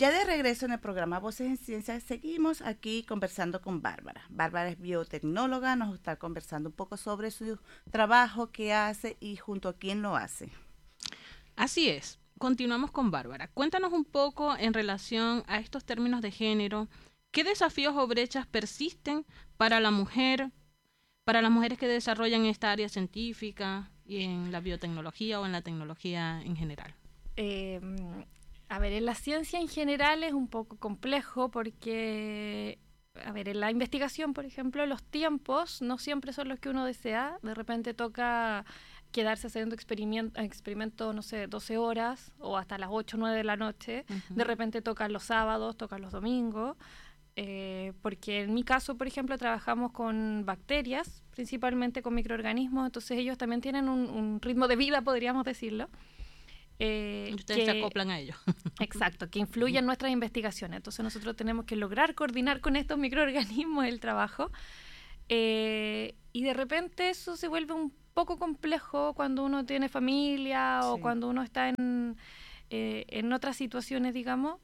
Ya de regreso en el programa Voces en Ciencia, seguimos aquí conversando con Bárbara. Bárbara es biotecnóloga, nos está conversando un poco sobre su trabajo, qué hace y junto a quién lo hace. Así es. Continuamos con Bárbara. Cuéntanos un poco en relación a estos términos de género. ¿Qué desafíos o brechas persisten para la mujer, para las mujeres que desarrollan esta área científica y en la biotecnología o en la tecnología en general? A ver, en la ciencia en general es un poco complejo porque, a ver, en la investigación, por ejemplo, los tiempos no siempre son los que uno desea. De repente toca quedarse haciendo experimento, no sé, 12 horas o hasta las 8 o 9 de la noche. Uh-huh. De repente tocan los sábados, tocan los domingos. Porque en mi caso, por ejemplo, trabajamos con bacterias, principalmente con microorganismos, entonces ellos también tienen un ritmo de vida, podríamos decirlo. Y ustedes se acoplan a ellos. Exacto, que influye en nuestras investigaciones. Entonces nosotros tenemos que lograr coordinar con estos microorganismos el trabajo. Y de repente eso se vuelve un poco complejo cuando uno tiene familia o cuando uno está en otras situaciones, digamos.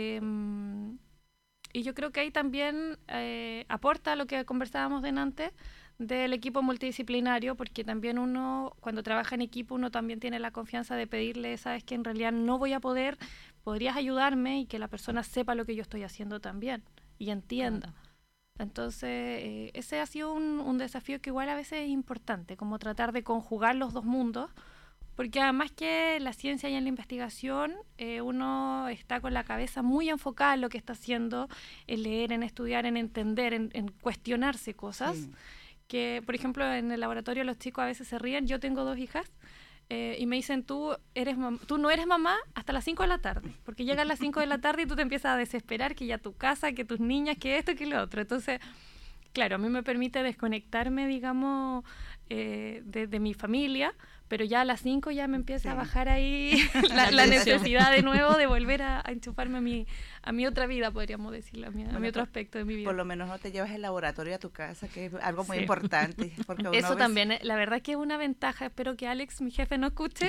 Y yo creo que ahí también aporta lo que conversábamos antes del equipo multidisciplinario, porque también uno, cuando trabaja en equipo, uno también tiene la confianza de pedirle, sabes que en realidad no voy a poder, podrías ayudarme, y que la persona sepa lo que yo estoy haciendo también y entienda. Entonces, ese ha sido un desafío que igual a veces es importante, como tratar de conjugar los dos mundos, porque además que la ciencia y en la investigación, uno está con la cabeza muy enfocada en lo que está haciendo, en leer, en estudiar, en entender, en cuestionarse cosas. Sí. Que, por ejemplo, en el laboratorio los chicos a veces se ríen. Yo tengo 2 hijas y me dicen, tú no eres mamá hasta las 5 de la tarde, porque llegan las 5 de la tarde y tú te empiezas a desesperar que ya tu casa, que tus niñas, que esto, que lo otro. Entonces, claro, a mí me permite desconectarme, digamos, de mi familia, pero ya a las 5 ya me empieza a bajar ahí la necesidad de nuevo de volver a enchufarme a mi otra vida, podríamos decirlo, a mi otro aspecto de mi vida. Por lo menos no te llevas el laboratorio a tu casa, que es algo muy importante. Porque eso también, la verdad que es una ventaja. Espero que Alex, mi jefe, no escuche.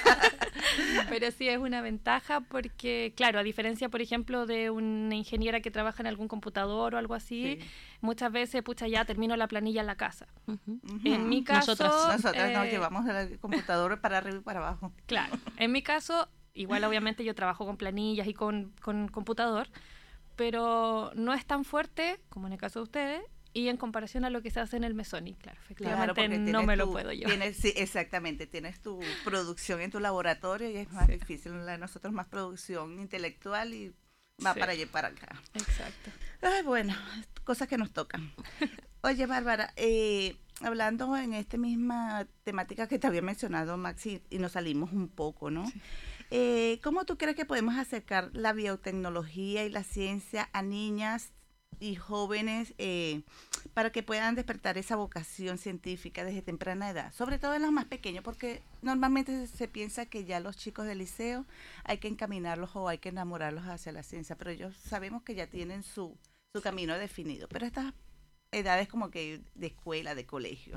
Pero sí es una ventaja porque, claro, a diferencia, por ejemplo, de una ingeniera que trabaja en algún computador o algo así, muchas veces, ya termino la planilla en la casa. En mi caso... Nosotras nos llevamos el computador para arriba y para abajo. Claro, en mi caso, igual obviamente yo trabajo con planillas y con computador, pero no es tan fuerte como en el caso de ustedes, y en comparación a lo que se hace en el Mesoni, claro, efectivamente no me lo puedo yo. Sí, exactamente, tienes tu producción en tu laboratorio y es más difícil. La de nosotros más producción intelectual y va para allá y para acá. Exacto. Ay, bueno, cosas que nos tocan. Oye, Bárbara, hablando en esta misma temática que te había mencionado, Maxi, y nos salimos un poco, ¿no? Sí. ¿Cómo tú crees que podemos acercar la biotecnología y la ciencia a niñas y jóvenes para que puedan despertar esa vocación científica desde temprana edad? Sobre todo en los más pequeños, porque normalmente se piensa que ya los chicos del liceo hay que encaminarlos o hay que enamorarlos hacia la ciencia, pero ellos sabemos que ya tienen su camino definido. Pero estas edades como que de escuela, de colegio.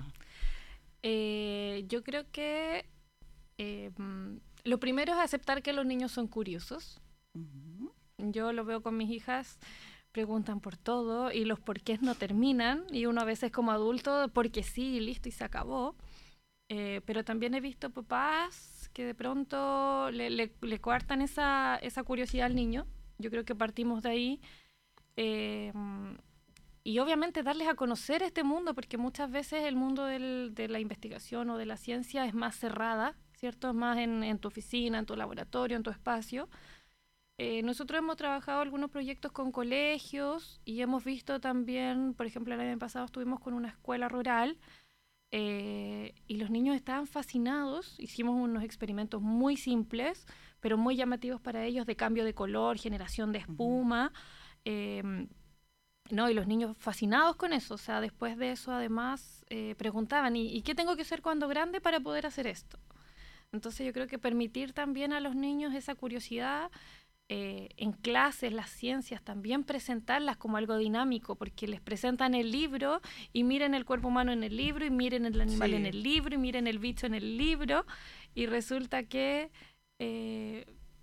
Yo creo que lo primero es aceptar que los niños son curiosos. Uh-huh. Yo lo veo con mis hijas, preguntan por todo y los porqués no terminan, y uno a veces como adulto, porque sí, listo y se acabó. Pero también he visto papás que de pronto le coartan esa curiosidad al niño. Yo creo que partimos de ahí. Y obviamente darles a conocer este mundo, porque muchas veces el mundo de la investigación o de la ciencia es más cerrada, ¿cierto? Es más en tu oficina, en tu laboratorio, en tu espacio. Nosotros hemos trabajado algunos proyectos con colegios y hemos visto también, por ejemplo, el año pasado estuvimos con una escuela rural y los niños estaban fascinados. Hicimos unos experimentos muy simples, pero muy llamativos para ellos, de cambio de color, generación de espuma. No, y los niños fascinados con eso. O sea, después de eso además preguntaban, ¿y qué tengo que hacer cuando grande para poder hacer esto? Entonces yo creo que permitir también a los niños esa curiosidad, en clases, las ciencias, también presentarlas como algo dinámico, porque les presentan el libro y miren el cuerpo humano en el libro, y miren el animal en el libro, y miren el bicho en el libro, y resulta que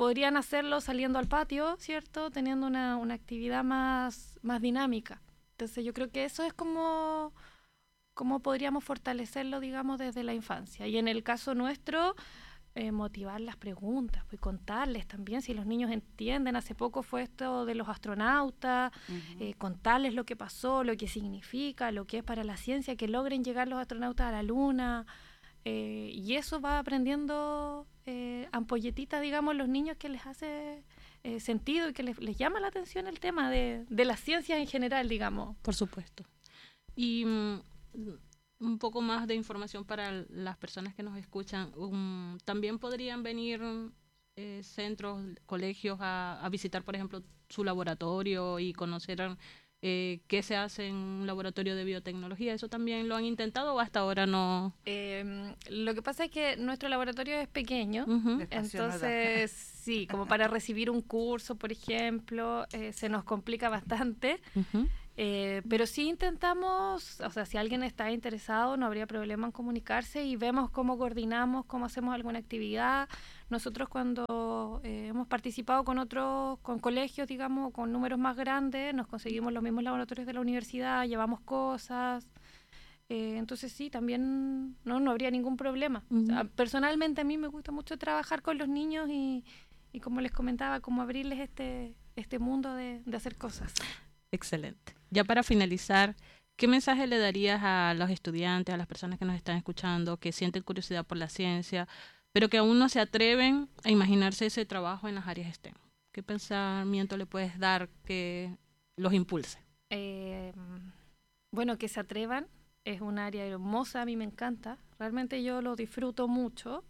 podrían hacerlo saliendo al patio, ¿cierto? Teniendo una actividad más dinámica. Entonces yo creo que eso es como podríamos fortalecerlo, digamos, desde la infancia. Y en el caso nuestro, motivar las preguntas, pues contarles también si los niños entienden. Hace poco fue esto de los astronautas, contarles lo que pasó, lo que significa, lo que es para la ciencia, que logren llegar los astronautas a la Luna. Y eso va aprendiendo ampolletita, digamos, los niños, que les hace sentido y que les llama la atención el tema de las ciencias en general, digamos. Por supuesto. Y un poco más de información para las personas que nos escuchan. También podrían venir centros, colegios a visitar, por ejemplo, su laboratorio y conocer qué se hace en un laboratorio de biotecnología. ¿Eso también lo han intentado o hasta ahora no? Lo que pasa es que nuestro laboratorio es pequeño, entonces sí, como para recibir un curso, por ejemplo, se nos complica bastante. Pero sí intentamos, o sea, si alguien está interesado, no habría problema en comunicarse y vemos cómo coordinamos, cómo hacemos alguna actividad. Nosotros cuando hemos participado con colegios, digamos, con números más grandes, nos conseguimos los mismos laboratorios de la universidad, llevamos cosas. Entonces sí, también no habría ningún problema. O sea, personalmente a mí me gusta mucho trabajar con los niños y como les comentaba, como abrirles este mundo de hacer cosas. Excelente. Ya para finalizar, ¿qué mensaje le darías a los estudiantes, a las personas que nos están escuchando, que sienten curiosidad por la ciencia, pero que aún no se atreven a imaginarse ese trabajo en las áreas STEM? ¿Qué pensamiento le puedes dar que los impulse? Bueno, que se atrevan. Es un área hermosa, a mí me encanta. Realmente yo lo disfruto mucho.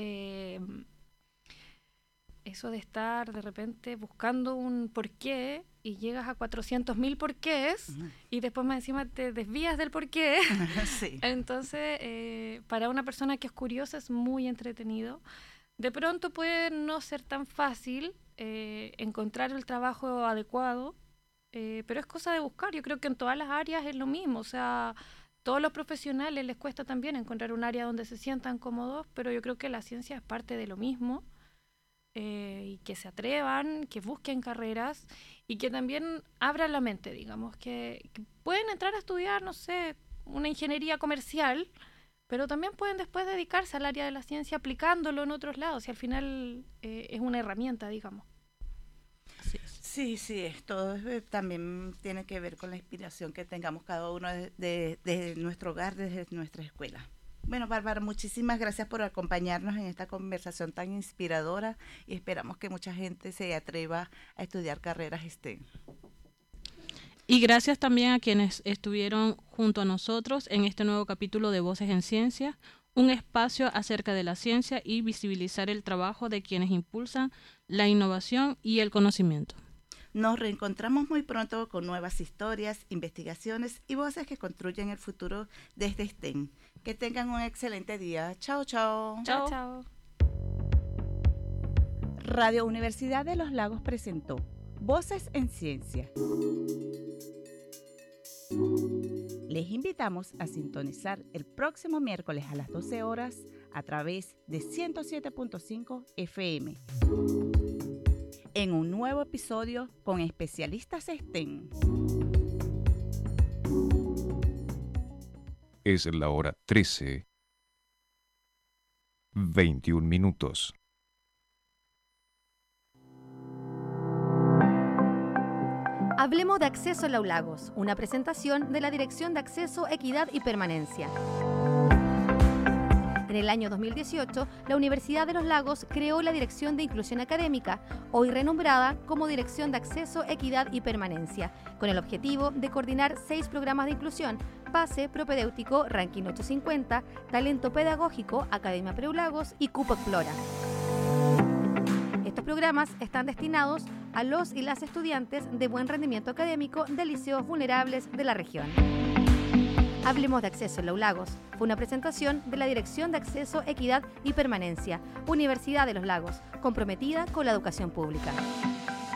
Eso de estar de repente buscando un porqué y llegas a 400.000 porqués y después más encima te desvías del porqué. Sí. Entonces, para una persona que es curiosa es muy entretenido. De pronto puede no ser tan fácil encontrar el trabajo adecuado, pero es cosa de buscar. Yo creo que en todas las áreas es lo mismo. O sea, todos los profesionales les cuesta también encontrar un área donde se sientan cómodos, pero yo creo que la ciencia es parte de lo mismo. Y que se atrevan, que busquen carreras y que también abran la mente, digamos, que pueden entrar a estudiar, no sé, una ingeniería comercial, pero también pueden después dedicarse al área de la ciencia aplicándolo en otros lados y al final es una herramienta, digamos. Sí, esto también tiene que ver con la inspiración que tengamos cada uno de nuestro hogar, desde nuestra escuela. Bueno, Bárbara, muchísimas gracias por acompañarnos en esta conversación tan inspiradora y esperamos que mucha gente se atreva a estudiar carreras STEM. Y gracias también a quienes estuvieron junto a nosotros en este nuevo capítulo de Voces en Ciencia, un espacio acerca de la ciencia y visibilizar el trabajo de quienes impulsan la innovación y el conocimiento. Nos reencontramos muy pronto con nuevas historias, investigaciones y voces que construyen el futuro desde STEM. Que tengan un excelente día. Chao, chao. Chao, chao. Radio Universidad de los Lagos presentó Voces en Ciencia. Les invitamos a sintonizar el próximo miércoles a las 12 horas a través de 107.5 FM. En un nuevo episodio con especialistas STEM. Es la hora 13:21. Hablemos de Acceso a los Lagos, una presentación de la Dirección de Acceso, Equidad y Permanencia. En el año 2018, la Universidad de los Lagos creó la Dirección de Inclusión Académica, hoy renombrada como Dirección de Acceso, Equidad y Permanencia, con el objetivo de coordinar 6 programas de inclusión: PASE, Propedéutico, Ranking 850, Talento Pedagógico, Academia Preu Lagos y Cupo Explora. Estos programas están destinados a los y las estudiantes de buen rendimiento académico de liceos vulnerables de la región. Hablemos de Acceso en los Lagos. Fue una presentación de la Dirección de Acceso, Equidad y Permanencia, Universidad de los Lagos, comprometida con la educación pública.